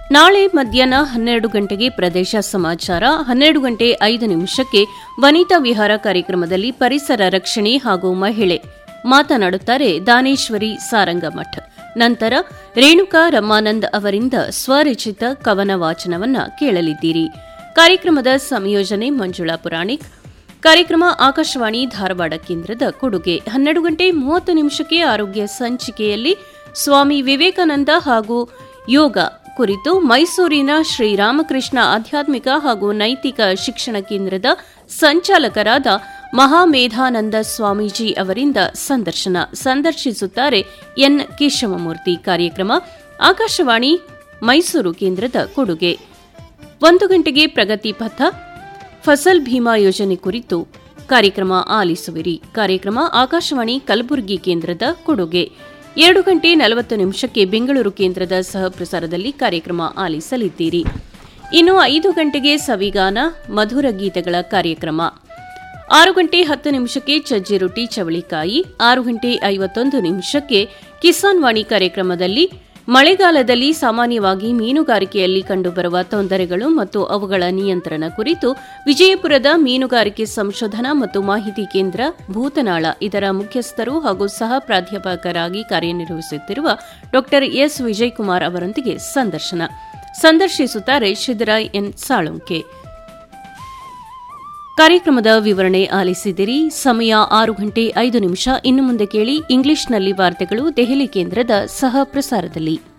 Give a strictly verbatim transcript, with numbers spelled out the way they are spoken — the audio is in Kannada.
ನಾಳೆ ಮಧ್ಯಾಹ್ನ ಹನ್ನೆರಡು ಗಂಟೆಗೆ ಪ್ರದೇಶ ಸಮಾಚಾರ, ಹನ್ನೆರಡು ಗಂಟೆ ಐದು ನಿಮಿಷಕ್ಕೆ ವನಿತಾ ವಿಹಾರ ಕಾರ್ಯಕ್ರಮದಲ್ಲಿ ಪರಿಸರ ರಕ್ಷಣೆ ಹಾಗೂ ಮಹಿಳೆ ಮಾತನಾಡುತ್ತಾರೆ ದಾನೇಶ್ವರಿ ಸಾರಂಗಮಠ್. ನಂತರ ರೇಣುಕಾ ರಮಾನಂದ್ ಅವರಿಂದ ಸ್ವರಚಿತ ಕವನ ವಾಚನವನ್ನ ಕೇಳಲಿದ್ದೀರಿ. ಕಾರ್ಯಕ್ರಮದ ಸಂಯೋಜನೆ ಮಂಜುಳಾ ಪುರಾಣಿಕ್. ಕಾರ್ಯಕ್ರಮ ಆಕಾಶವಾಣಿ ಧಾರವಾಡ ಕೇಂದ್ರದ ಕೊಡುಗೆ. ಹನ್ನೆರಡು ಗಂಟೆ ಮೂವತ್ತು ನಿಮಿಷಕ್ಕೆ ಆರೋಗ್ಯ ಸಂಚಿಕೆಯಲ್ಲಿ ಸ್ವಾಮಿ ವಿವೇಕಾನಂದ ಹಾಗೂ ಯೋಗ ಕುರಿತು ಮೈಸೂರಿನ ಶ್ರೀರಾಮಕೃಷ್ಣ ಆಧ್ಯಾತ್ಮಿಕ ಹಾಗೂ ನೈತಿಕ ಶಿಕ್ಷಣ ಕೇಂದ್ರದ ಸಂಚಾಲಕರಾದ ಮಹಾಮೇಧಾನಂದ ಸ್ವಾಮೀಜಿ ಅವರಿಂದ ಸಂದರ್ಶನ. ಸಂದರ್ಶಿಸುತ್ತಾರೆ ಎನ್ ಕೇಶವಮೂರ್ತಿ. ಕಾರ್ಯಕ್ರಮ ಆಕಾಶವಾಣಿ ಮೈಸೂರು ಕೇಂದ್ರದ ಕೊಡುಗೆ. ಒಂದು ಗಂಟೆಗೆ ಪ್ರಗತಿ ಪಥ, ಫಸಲ್ ಭೀಮಾ ಯೋಜನೆ ಕುರಿತು ಕಾರ್ಯಕ್ರಮ ಆಲಿಸುವಿರಿ. ಕಾರ್ಯಕ್ರಮ ಆಕಾಶವಾಣಿ ಕಲಬುರಗಿ ಕೇಂದ್ರದ ಕೊಡುಗೆ. ಎರಡು ಗಂಟೆ ನಲವತ್ತು ನಿಮಿಷಕ್ಕೆ ಬೆಂಗಳೂರು ಕೇಂದ್ರದ ಸಹಪ್ರಸಾರದಲ್ಲಿ ಕಾರ್ಯಕ್ರಮ ಆಲಿಸಲಿದ್ದೀರಿ. ಇನ್ನು ಐದು ಗಂಟೆಗೆ ಸವಿಗಾನ ಮಧುರ ಗೀತೆಗಳ ಕಾರ್ಯಕ್ರಮ. ಆರು ಗಂಟೆ ಹತ್ತು ನಿಮಿಷಕ್ಕೆ ಚಜ್ಜಿ ರೊಟ್ಟಿ ಚವಳಿಕಾಯಿ. ಆರು ಗಂಟೆ ಐವತ್ತೊಂದು ನಿಮಿಷಕ್ಕೆ ಕಿಸಾನ್ ವಾಣಿ ಕಾರ್ಯಕ್ರಮದಲ್ಲಿ ಮಳೆಗಾಲದಲ್ಲಿ ಸಾಮಾನ್ಯವಾಗಿ ಮೀನುಗಾರಿಕೆಯಲ್ಲಿ ಕಂಡುಬರುವ ತೊಂದರೆಗಳು ಮತ್ತು ಅವುಗಳ ನಿಯಂತ್ರಣ ಕುರಿತು ವಿಜಯಪುರದ ಮೀನುಗಾರಿಕೆ ಸಂಶೋಧನಾ ಮತ್ತು ಮಾಹಿತಿ ಕೇಂದ್ರ ಭೂತನಾಳ ಇದರ ಮುಖ್ಯಸ್ಥರು ಹಾಗೂ ಸಹ ಪ್ರಾಧ್ಯಾಪಕರಾಗಿ ಕಾರ್ಯನಿರ್ವಹಿಸುತ್ತಿರುವ ಡಾ ಎಸ್ ವಿಜಯಕುಮಾರ್ ಅವರೊಂದಿಗೆ ಸಂದರ್ಶನ. ಸಂದರ್ಶಿಸುತ್ತಾರೆ ಶಿದರಾಯ್ ಎನ್ ಸಾಳುಂಕೆ. ಕಾರ್ಯಕ್ರಮದ ವಿವರಣೆ ಆಲಿಸಿದಿರಿ. ಸಮಯ ಆರು ಗಂಟೆ ಐದು ನಿಮಿಷ. ಇನ್ನು ಮುಂದೆ ಕೇಳಿ ಇಂಗ್ಲಿಷ್ನಲ್ಲಿ ವಾರ್ತೆಗಳು ದೆಹಲಿ ಕೇಂದ್ರದ ಸಹ ಪ್ರಸಾರದಲ್ಲಿ.